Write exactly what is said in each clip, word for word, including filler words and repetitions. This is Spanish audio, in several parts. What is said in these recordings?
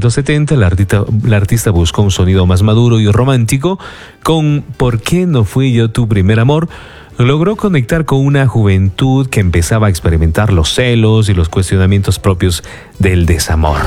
setenta, la artista, la artista buscó un sonido más maduro y romántico. Con ¿Por qué no fui yo tu primer amor?, logró conectar con una juventud que empezaba a experimentar los celos y los cuestionamientos propios del desamor.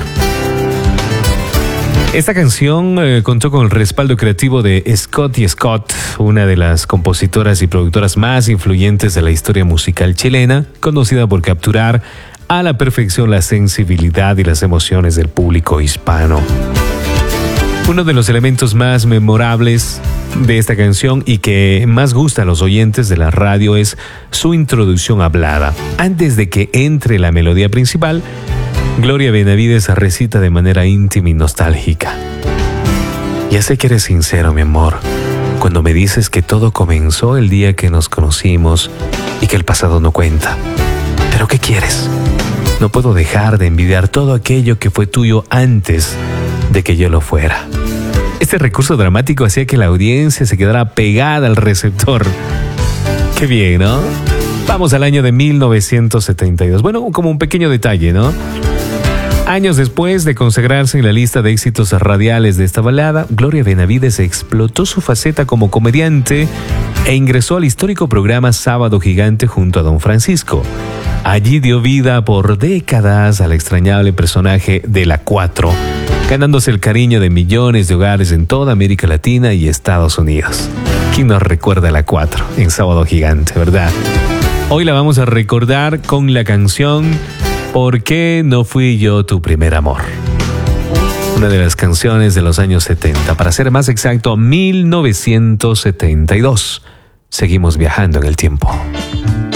Esta canción eh, contó con el respaldo creativo de Scotty Scott, una de las compositoras y productoras más influyentes de la historia musical chilena, conocida por capturar a la perfección la sensibilidad y las emociones del público hispano. Uno de los elementos más memorables de esta canción y que más gusta a los oyentes de la radio es su introducción hablada. Antes de que entre la melodía principal, Gloria Benavides recita de manera íntima y nostálgica. Ya sé que eres sincero, mi amor, cuando me dices que todo comenzó el día que nos conocimos y que el pasado no cuenta. ¿Pero qué quieres? No puedo dejar de envidiar todo aquello que fue tuyo antes de que yo lo fuera. Este recurso dramático hacía que la audiencia se quedara pegada al receptor. Qué bien, ¿no? Vamos al año de mil novecientos setenta y dos. Bueno, como un pequeño detalle, ¿no? Años después de consagrarse en la lista de éxitos radiales de esta balada, Gloria Benavides explotó su faceta como comediante e ingresó al histórico programa Sábado Gigante junto a Don Francisco. Allí dio vida por décadas al extrañable personaje de La Cuatro, ganándose el cariño de millones de hogares en toda América Latina y Estados Unidos. ¿Quién nos recuerda a La Cuatro en Sábado Gigante, verdad? Hoy la vamos a recordar con la canción ¿Por qué no fui yo tu primer amor? Una de las canciones de los años setenta, para ser más exacto, mil novecientos setenta y dos. Seguimos viajando en el tiempo.